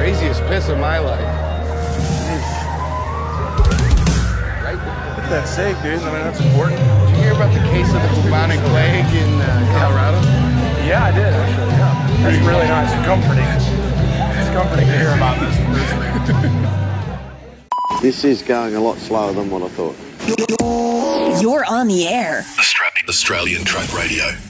craziest piss of my life. Look at that save, dude. I mean, that's important. Did you hear about the case of the bubonic plague in Colorado? Yeah, I did, actually, yeah. That's really nice. Comforting. It's comforting to hear about this. This is going a lot slower than what I thought. You're on the air. Australian Track Radio.